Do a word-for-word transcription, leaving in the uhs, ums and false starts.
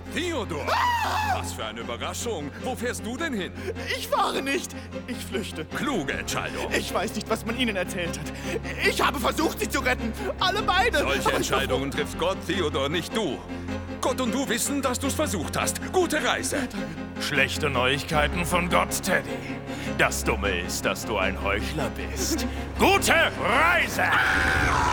Theodor! Was für eine Überraschung. Wo fährst du denn hin? Ich fahre nicht. Ich flüchte. Kluge Entscheidung. Ich weiß nicht, was man ihnen erzählt hat. Ich habe versucht, sie zu retten. Alle beide. Solche Aber ich Entscheidungen trifft Gott, Theodor, nicht du. Gott und du wissen, dass du es versucht hast. Gute Reise. Schlechte Neuigkeiten von Gott, Teddy. Das Dumme ist, dass du ein Heuchler bist. Gute Reise!